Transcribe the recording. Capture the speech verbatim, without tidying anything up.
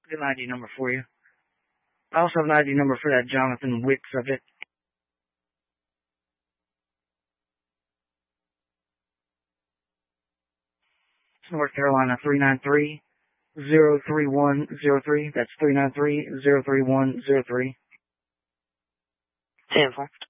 Get an I D number for you. I also have an I D number for that Jonathan Wick subject. It's North Carolina three nine three, zero three one zero three. That's three nine three, zero three one zero three. ten four.